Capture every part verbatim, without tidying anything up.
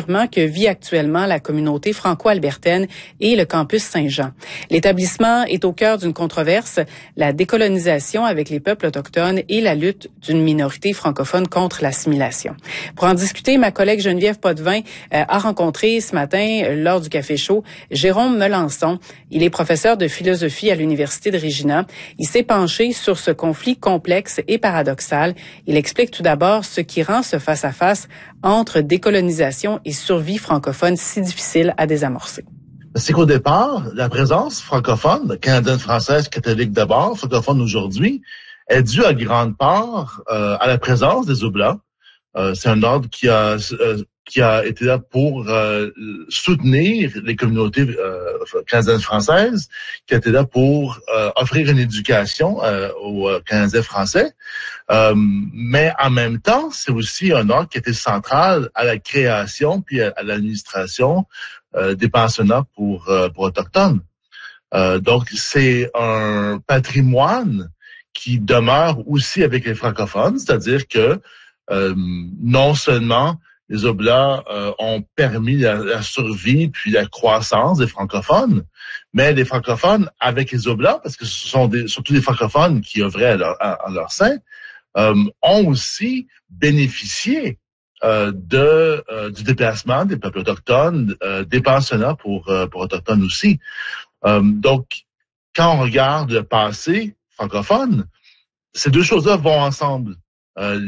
brièvement que vit actuellement la communauté franco-albertaine et le campus Saint-Jean. L'établissement est au cœur d'une controverse, la décolonisation avec les peuples autochtones et la lutte d'une minorité francophone contre l'assimilation. Pour en discuter, ma collègue Geneviève Potvin euh, a rencontré ce matin, euh, lors du Café Chaud, Jérôme Melançon. Il est professeur de philosophie à l'Université de Regina. Il s'est penché sur ce conflit complexe et paradoxal. Il explique tout d'abord ce qui rend ce face-à-face entre décolonisation et survie francophone si difficile à désamorcer. C'est qu'au départ, la présence francophone, canadienne-française, catholique d'abord, francophone aujourd'hui, est due à grande part euh, à la présence des Oblats. Euh, c'est un ordre qui a euh, qui a été là pour euh, soutenir les communautés euh, canadiennes françaises, qui a été là pour euh, offrir une éducation euh, aux Canadiens français. Euh, mais en même temps, c'est aussi un ordre qui a été central à la création puis à, à l'administration euh, des pensionnats pour, euh, pour autochtones. Euh, donc, c'est un patrimoine qui demeure aussi avec les francophones, c'est-à-dire que euh, non seulement les Oblats euh, ont permis la, la survie puis la croissance des francophones, mais les francophones avec les Oblats, parce que ce sont des, surtout des francophones qui œuvraient à leur, à, à leur sein, euh, ont aussi bénéficié euh, de euh, du déplacement des peuples autochtones, euh, des pensionnats pour euh, pour autochtones aussi. Euh, donc, quand on regarde le passé francophone, ces deux choses-là vont ensemble. Euh,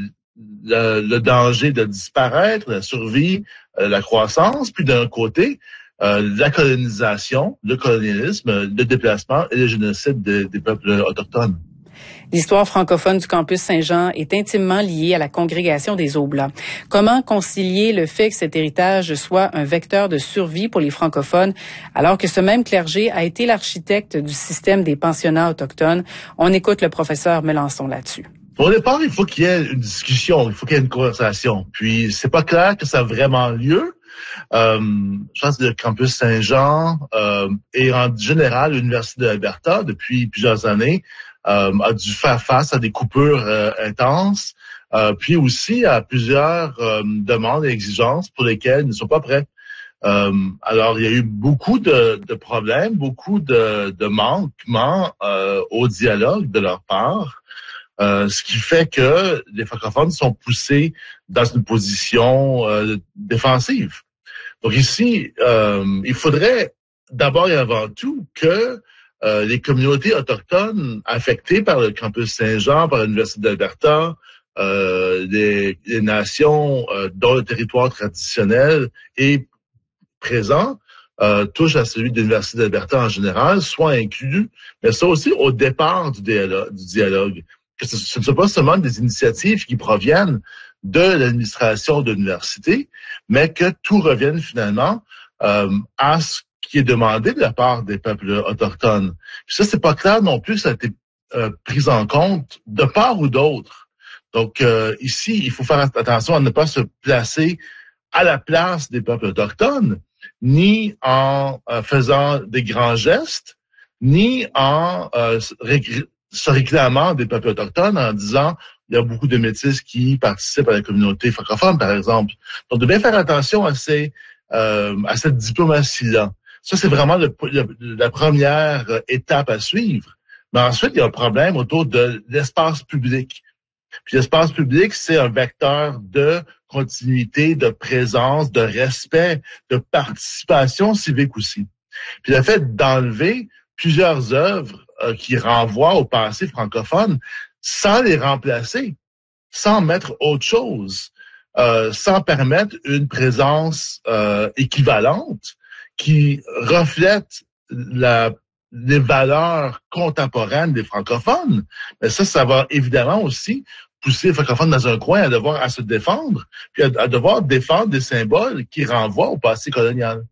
Le, le danger de disparaître, la survie, euh, la croissance, puis d'un côté, euh, la colonisation, le colonialisme, le déplacement et le génocide des, des peuples autochtones. L'histoire francophone du campus Saint-Jean est intimement liée à la congrégation des Oblats. Comment concilier le fait que cet héritage soit un vecteur de survie pour les francophones, alors que ce même clergé a été l'architecte du système des pensionnats autochtones? On écoute le professeur Melançon là-dessus. Au départ, il faut qu'il y ait une discussion, il faut qu'il y ait une conversation. Puis, c'est pas clair que ça a vraiment lieu. Euh, je pense que le campus Saint-Jean euh, et en général l'Université de l'Alberta, depuis plusieurs années, euh, a dû faire face à des coupures euh, intenses, euh, puis aussi à plusieurs euh, demandes et exigences pour lesquelles ils ne sont pas prêts. Euh, alors, il y a eu beaucoup de, de problèmes, beaucoup de, de manquements euh, au dialogue de leur part. Euh, ce qui fait que les francophones sont poussés dans une position euh, défensive. Donc ici, euh, il faudrait d'abord et avant tout que euh, les communautés autochtones affectées par le campus Saint-Jean, par l'Université d'Alberta, euh, les, les nations euh, dont le territoire traditionnel est présent, euh, touche à celui de l'Université d'Alberta en général, soient inclus, mais ça aussi au départ du dialogue. Du dialogue. Que ce, ce ne sont pas seulement des initiatives qui proviennent de l'administration de l'université, mais que tout revienne finalement euh, à ce qui est demandé de la part des peuples autochtones. Puis ça, c'est pas clair non plus que ça a été euh, pris en compte de part ou d'autre. Donc euh, ici, il faut faire attention à ne pas se placer à la place des peuples autochtones, ni en euh, faisant des grands gestes, ni en euh, rég- se réclamant des peuples autochtones en disant il y a beaucoup de métis qui participent à la communauté francophone, par exemple. Donc, de bien faire attention à ces euh, à cette diplomatie-là. Ça, c'est vraiment le, le, la première étape à suivre. Mais ensuite, il y a un problème autour de l'espace public. Puis l'espace public, c'est un vecteur de continuité, de présence, de respect, de participation civique aussi. Puis le fait d'enlever plusieurs œuvres euh, qui renvoient au passé francophone sans les remplacer, sans mettre autre chose, euh, sans permettre une présence euh, équivalente qui reflète la, les valeurs contemporaines des francophones. Mais ça, ça va évidemment aussi pousser les francophones dans un coin à devoir à se défendre, puis à, à devoir défendre des symboles qui renvoient au passé colonial.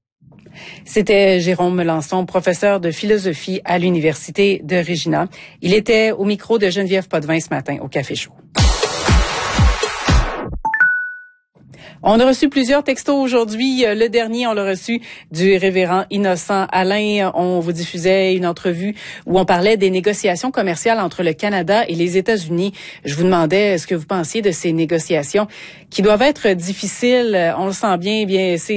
C'était Jérôme Melançon, professeur de philosophie à l'Université de Regina. Il était au micro de Geneviève Potvin ce matin au Café Chaud. On a reçu plusieurs textos aujourd'hui. Le dernier, on l'a reçu du révérend Innocent Alain. On vous diffusait une entrevue où on parlait des négociations commerciales entre le Canada et les États-Unis. Je vous demandais ce que vous pensiez de ces négociations qui doivent être difficiles. On le sent bien, bien, c'est